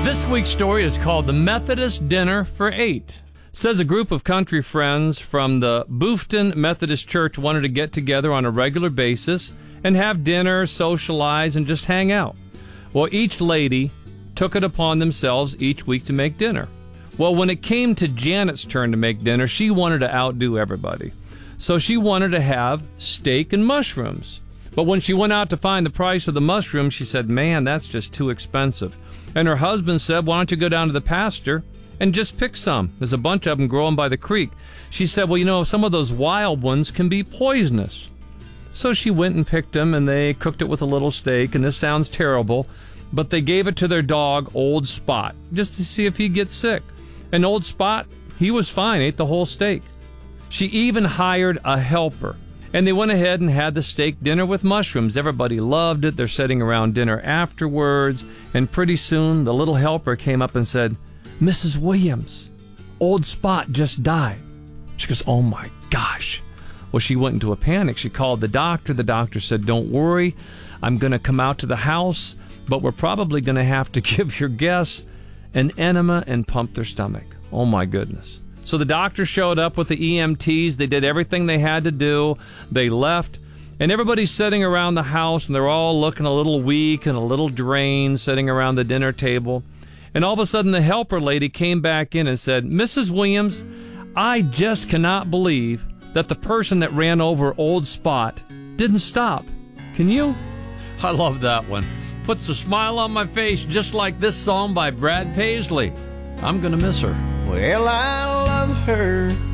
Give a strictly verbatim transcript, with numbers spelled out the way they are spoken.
This week's story is called The Methodist Dinner for Eight. Says a group of country friends from the Bufton Methodist Church wanted to get together on a regular basis and have dinner, socialize, and just hang out. Well, each lady took it upon themselves each week to make dinner. Well, when it came to Janet's turn to make dinner, she wanted to outdo everybody. So she wanted to have steak and mushrooms. But when she went out to find the price of the mushrooms, she said, man, that's just too expensive. And her husband said, why don't you go down to the pasture and just pick some? There's a bunch of them growing by the creek. She said, well, you know, some of those wild ones can be poisonous. So she went and picked them, and they cooked it with a little steak, and this sounds terrible, but they gave it to their dog, Old Spot, just to see if he'd get sick. And Old Spot, he was fine, ate the whole steak. She even hired a helper. And they went ahead and had the steak dinner with mushrooms. Everybody loved it. They're sitting around dinner afterwards. And pretty soon, the little helper came up and said, Missus Williams, Old Spot just died. She goes, oh my gosh. Well, she went into a panic. She called the doctor. The doctor said, don't worry. I'm going to come out to the house, but we're probably going to have to give your guests an enema and pump their stomach. Oh my goodness. So the doctor showed up with the E M Ts. They did everything they had to do. They left. And everybody's sitting around the house, and they're all looking a little weak and a little drained, sitting around the dinner table. And all of a sudden, the helper lady came back in and said, Missus Williams, I just cannot believe that the person that ran over Old Spot didn't stop. Can you? I love that one. Puts a smile on my face, just like this song by Brad Paisley. I'm going to miss her. Well, I love her,